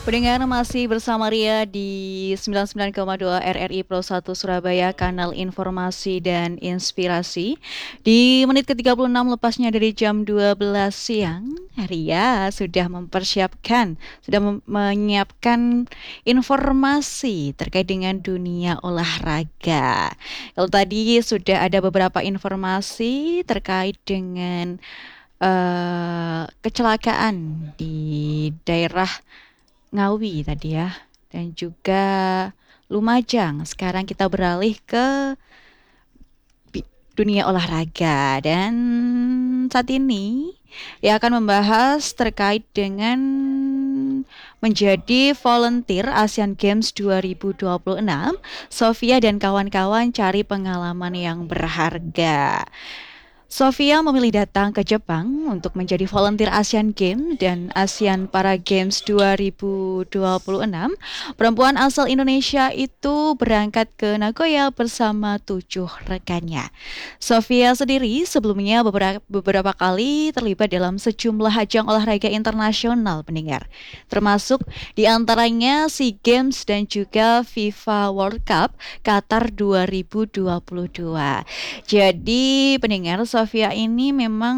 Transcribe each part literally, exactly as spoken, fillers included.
Pendengar masih bersama Ria di sembilan puluh sembilan koma dua R R I Pro satu Surabaya, kanal informasi dan inspirasi. Di menit ke tiga puluh enam lepasnya dari jam dua belas siang, Ria sudah mempersiapkan, sudah mem- menyiapkan informasi terkait dengan dunia olahraga. Kalau tadi sudah ada beberapa informasi terkait dengan eh, kecelakaan di daerah Ngawi tadi ya, dan juga Lumajang. Sekarang kita beralih ke bi- dunia olahraga dan saat ini ya akan membahas terkait dengan menjadi volunteer Asian Games dua ribu dua puluh enam. Sofia dan kawan-kawan cari pengalaman yang berharga. Sofia memilih datang ke Jepang untuk menjadi volunteer Asian Games dan Asian Para Games dua ribu dua puluh enam. Perempuan asal Indonesia itu berangkat ke Nagoya bersama tujuh rekannya. Sofia sendiri sebelumnya beberapa, beberapa kali terlibat dalam sejumlah ajang olahraga internasional pendengar, termasuk di antaranya SEA Games dan juga FIFA World Cup Qatar dua ribu dua puluh dua. Jadi pendengar, Sofia ini memang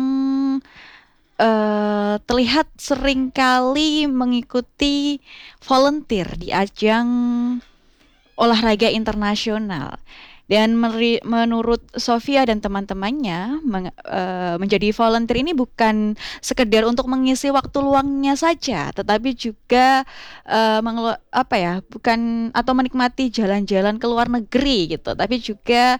eh, terlihat sering kali mengikuti volunteer di ajang olahraga internasional. Dan meri- menurut Sofia dan teman-temannya, meng- eh, menjadi volunteer ini bukan sekedar untuk mengisi waktu luangnya saja, tetapi juga eh, mengelu- apa ya, bukan atau menikmati jalan-jalan ke luar negeri gitu, tapi juga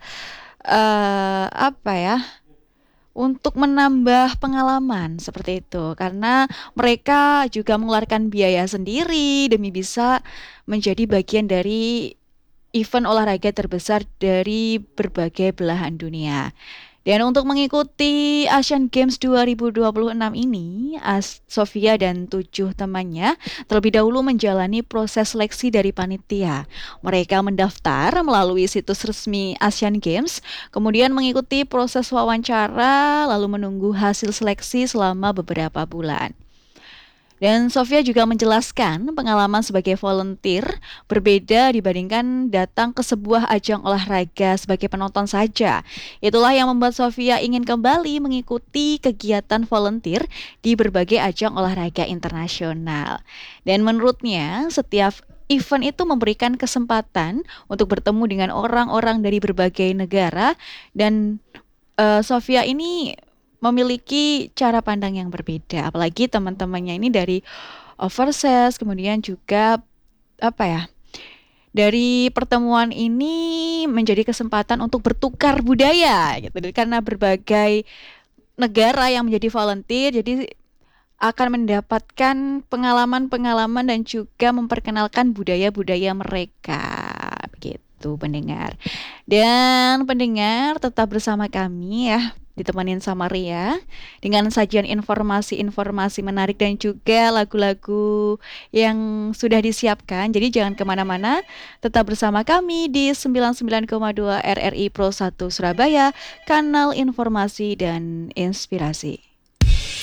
eh apa ya, untuk menambah pengalaman seperti itu karena mereka juga mengeluarkan biaya sendiri demi bisa menjadi bagian dari event olahraga terbesar dari berbagai belahan dunia. Dan untuk mengikuti Asian Games dua ribu dua puluh enam ini, As Sofia dan tujuh temannya terlebih dahulu menjalani proses seleksi dari panitia. Mereka mendaftar melalui situs resmi Asian Games, kemudian mengikuti proses wawancara, lalu menunggu hasil seleksi selama beberapa bulan. Dan Sofia juga menjelaskan pengalaman sebagai volunteer berbeda dibandingkan datang ke sebuah ajang olahraga sebagai penonton saja. Itulah yang membuat Sofia ingin kembali mengikuti kegiatan volunteer di berbagai ajang olahraga internasional. Dan menurutnya, setiap event itu memberikan kesempatan untuk bertemu dengan orang-orang dari berbagai negara dan eh, Sofia ini memiliki cara pandang yang berbeda. Apalagi teman-temannya ini dari overseas, kemudian juga apa ya? Dari pertemuan ini menjadi kesempatan untuk bertukar budaya gitu. Karena berbagai negara yang menjadi volunteer, jadi akan mendapatkan pengalaman-pengalaman dan juga memperkenalkan budaya-budaya mereka. Begitu pendengar. Dan pendengar tetap bersama kami ya, ditemenin sama Ria dengan sajian informasi-informasi menarik dan juga lagu-lagu yang sudah disiapkan. Jadi jangan kemana-mana, tetap bersama kami di sembilan puluh sembilan koma dua R R I Pro satu Surabaya, kanal informasi dan inspirasi.